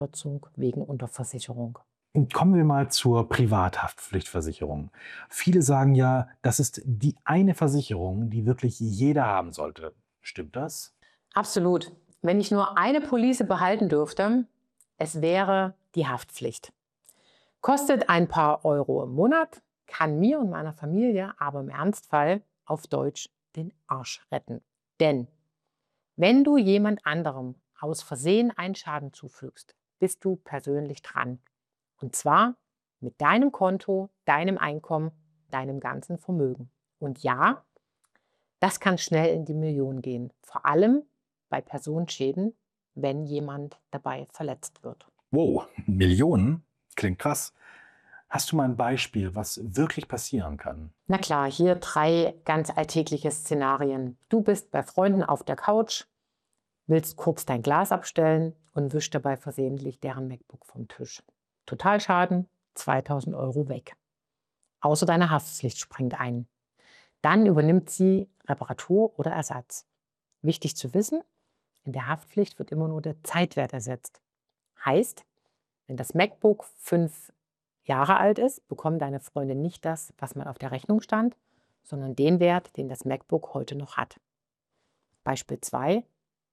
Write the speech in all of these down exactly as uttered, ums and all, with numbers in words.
wegen Unterversicherung. Kommen wir mal zur Privathaftpflichtversicherung. Viele sagen ja, das ist die eine Versicherung, die wirklich jeder haben sollte. Stimmt das? Absolut. Wenn ich nur eine Police behalten dürfte, es wäre die Haftpflicht. Kostet ein paar Euro im Monat, kann mir und meiner Familie aber im Ernstfall auf Deutsch den Arsch retten. Denn wenn du jemand anderem aus Versehen einen Schaden zufügst, bist du persönlich dran. Und zwar mit deinem Konto, deinem Einkommen, deinem ganzen Vermögen. Und ja, das kann schnell in die Millionen gehen. Vor allem bei Personenschäden, wenn jemand dabei verletzt wird. Wow, Millionen? Klingt krass. Hast du mal ein Beispiel, was wirklich passieren kann? Na klar, hier drei ganz alltägliche Szenarien. Du bist bei Freunden auf der Couch, willst kurz dein Glas abstellen und wischst dabei versehentlich deren MacBook vom Tisch. Totalschaden, zweitausend Euro weg. Außer deine Haftpflicht springt ein. Dann übernimmt sie Reparatur oder Ersatz. Wichtig zu wissen, in der Haftpflicht wird immer nur der Zeitwert ersetzt. Heißt, wenn das MacBook fünf Jahre alt ist, bekommen deine Freunde nicht das, was mal auf der Rechnung stand, sondern den Wert, den das MacBook heute noch hat. Beispiel zwei.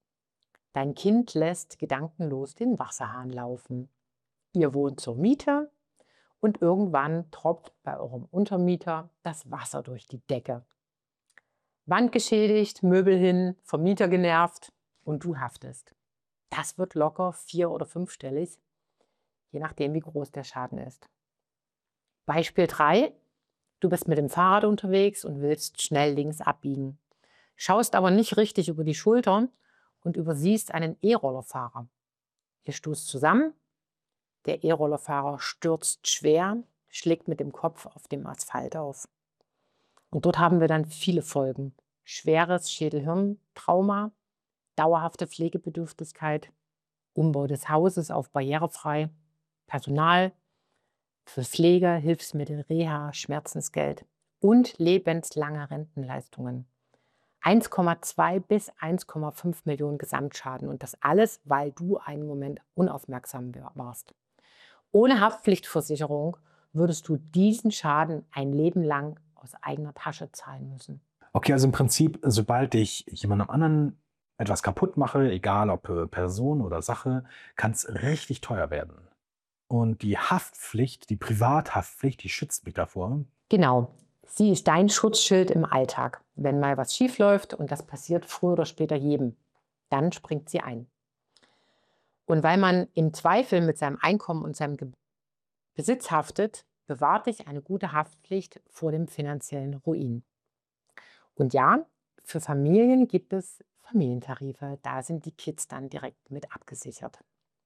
Dein Kind lässt gedankenlos den Wasserhahn laufen. Ihr wohnt zur Miete und irgendwann tropft bei eurem Untermieter das Wasser durch die Decke. Wand geschädigt, Möbel hin, Vermieter genervt und du haftest. Das wird locker vier- oder fünfstellig, je nachdem, wie groß der Schaden ist. Beispiel drei. Du bist mit dem Fahrrad unterwegs und willst schnell links abbiegen. Schaust aber nicht richtig über die Schultern und übersiehst einen E-Rollerfahrer. Ihr stoßt zusammen, der E-Rollerfahrer stürzt schwer, schlägt mit dem Kopf auf dem Asphalt auf. Und dort haben wir dann viele Folgen. Schweres Schädel-Hirn-Trauma, dauerhafte Pflegebedürftigkeit, Umbau des Hauses auf barrierefrei, Personal für Pflege, Hilfsmittel, Reha, Schmerzensgeld und lebenslange Rentenleistungen. eins Komma zwei bis eins Komma fünf Millionen Gesamtschaden und das alles, weil du einen Moment unaufmerksam warst. Ohne Haftpflichtversicherung würdest du diesen Schaden ein Leben lang aus eigener Tasche zahlen müssen. Okay, also im Prinzip, sobald ich jemandem anderen etwas kaputt mache, egal ob äh, Person oder Sache, kann es richtig teuer werden. Und die Haftpflicht, die Privathaftpflicht, die schützt mich davor. Genau, sie ist dein Schutzschild im Alltag. Wenn mal was schief läuft, und das passiert früher oder später jedem, dann springt sie ein. Und weil man im Zweifel mit seinem Einkommen und seinem Ge- Besitz haftet, bewahrt dich eine gute Haftpflicht vor dem finanziellen Ruin. Und ja, für Familien gibt es Familientarife. Da sind die Kids dann direkt mit abgesichert.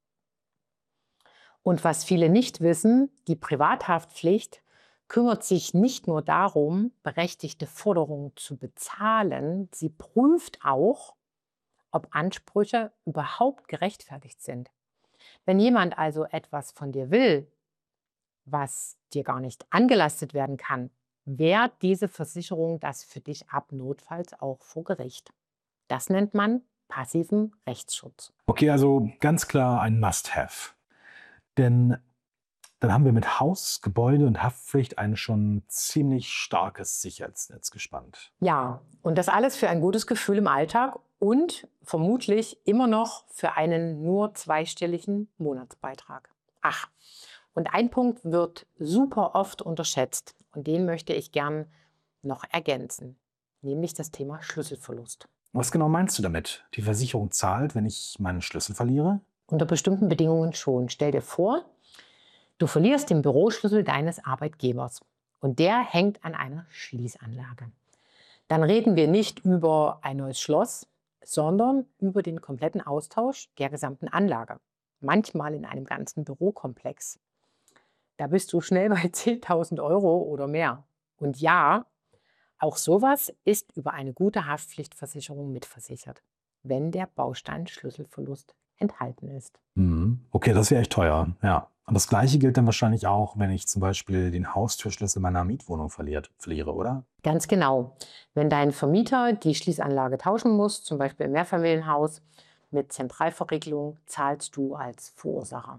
Und was viele nicht wissen, die Privathaftpflicht kümmert sich nicht nur darum, berechtigte Forderungen zu bezahlen, sie prüft auch, ob Ansprüche überhaupt gerechtfertigt sind. Wenn jemand also etwas von dir will, was dir gar nicht angelastet werden kann, wehrt diese Versicherung das für dich ab, notfalls auch vor Gericht. Das nennt man passiven Rechtsschutz. Okay, also ganz klar ein Must-Have. Denn dann haben wir mit Haus, Gebäude und Haftpflicht ein schon ziemlich starkes Sicherheitsnetz gespannt. Ja, und das alles für ein gutes Gefühl im Alltag und vermutlich immer noch für einen nur zweistelligen Monatsbeitrag. Ach, und ein Punkt wird super oft unterschätzt und den möchte ich gern noch ergänzen, nämlich das Thema Schlüsselverlust. Was genau meinst du damit? Die Versicherung zahlt, wenn ich meinen Schlüssel verliere? Unter bestimmten Bedingungen schon. Stell dir vor, du verlierst den Büroschlüssel deines Arbeitgebers und der hängt an einer Schließanlage. Dann reden wir nicht über ein neues Schloss, sondern über den kompletten Austausch der gesamten Anlage. Manchmal in einem ganzen Bürokomplex. Da bist du schnell bei zehntausend Euro oder mehr. Und ja, auch sowas ist über eine gute Haftpflichtversicherung mitversichert, wenn der Baustein Schlüsselverlust enthalten ist. Mhm. Okay, das wäre echt teuer, ja. Und das Gleiche gilt dann wahrscheinlich auch, wenn ich zum Beispiel den Haustürschlüssel meiner Mietwohnung verliert, verliere, oder? Ganz genau. Wenn dein Vermieter die Schließanlage tauschen muss, zum Beispiel im Mehrfamilienhaus mit Zentralverriegelung, zahlst du als Verursacher.